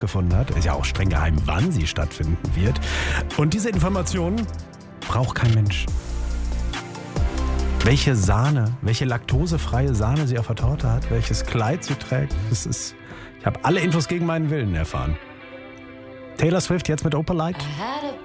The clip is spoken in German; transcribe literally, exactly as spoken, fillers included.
gefunden hat. Ist ja auch streng geheim, wann sie stattfinden wird. Und diese Informationen braucht kein Mensch. Welche Sahne, welche laktosefreie Sahne sie auf der Torte hat, welches Kleid sie trägt, das ist... Ich habe alle Infos gegen meinen Willen erfahren. Taylor Swift jetzt mit Opalite.